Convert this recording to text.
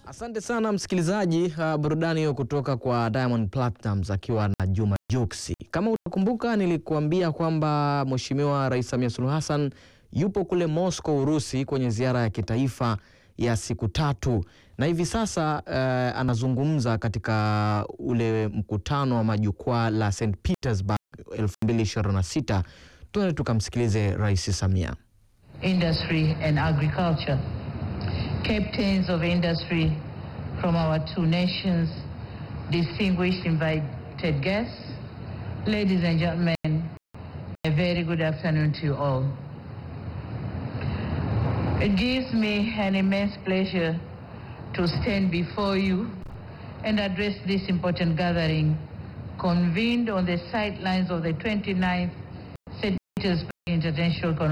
Asante sana msikilizaji, burudani hiyo kutoka kwa Diamond Platnumz akiwa na Juma Jux. Kama utakumbuka nilikuambia kwamba Mheshimiwa Rais Samia Suluhu Hassan yupo kule Moscow, Urusi kwenye ziara ya kitaifa ya siku 3 na hivi sasa anazungumza katika ule mkutano wa majukwaa la St. Petersburg 2026. Tuende tukamsikilize Rais Samia. Industry and agriculture. Captains of industry from our two nations, distinguished invited guests, ladies and gentlemen, a very good afternoon to you all. It gives me an immense pleasure to stand before you and address this important gathering convened on the sidelines of the 29th St. Petersburg International Conference